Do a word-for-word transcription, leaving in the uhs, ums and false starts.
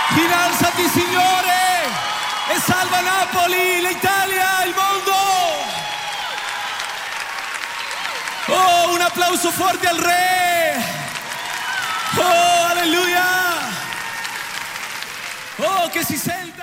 Innalzati, Signore, e salva Napoli, l'Italia, il mondo. Oh, un applauso forte al Re. Oh, alleluia. Oh, che si senta.